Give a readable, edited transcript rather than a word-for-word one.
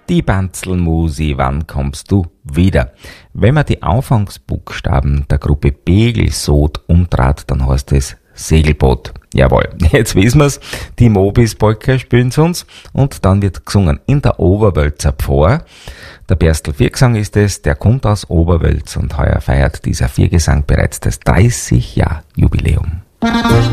Die Banzelmusi, wann kommst du wieder? Wenn man die Anfangsbuchstaben der Gruppe Begelsod umtrat, dann heißt es Segelboot. Jawohl, jetzt wissen wir's. Die Mobis-Polka spielen's uns und dann wird gesungen in der Oberwölzer Pfarr. Der Berstl Viergesang ist es, der kommt aus Oberwölz und heuer feiert dieser Viergesang bereits das 30-Jahr-Jubiläum.